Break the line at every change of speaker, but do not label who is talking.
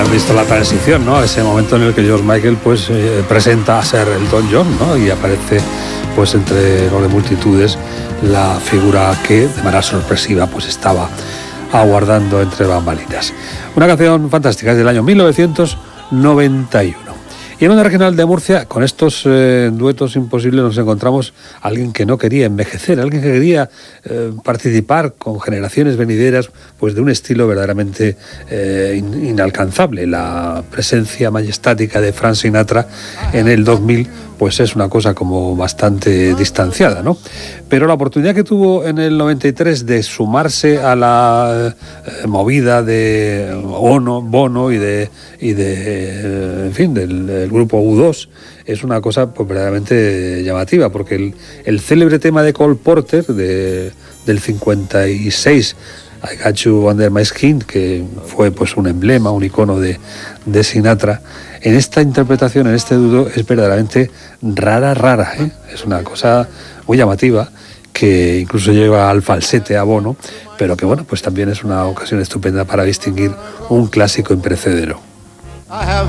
han visto la transición, ¿no? Ese momento en el que George Michael pues presenta a ser Elton John, ¿no? Y aparece pues entre enormes multitudes la figura que de manera sorpresiva pues estaba aguardando entre bambalinas. Una canción fantástica, es del año 1991. Y en Onda Regional de Murcia, con estos duetos imposibles, nos encontramos a alguien que no quería envejecer, alguien que quería participar con generaciones venideras pues de un estilo verdaderamente inalcanzable. La presencia majestática de Frank Sinatra en el 2000 pues es una cosa como bastante distanciada, ¿no? Pero la oportunidad que tuvo en el 93 de sumarse a la movida de Bono y de en fin, del grupo U2 es una cosa pues verdaderamente llamativa, porque el célebre tema de Cole Porter del 56, I Got You Under My Skin, que fue pues un emblema, un icono de Sinatra, en esta interpretación, en este dudo, es verdaderamente rara, ¿eh? Es una cosa muy llamativa, que incluso lleva al falsete a Bono, pero que bueno, pues también es una ocasión estupenda para distinguir un clásico imperecedero.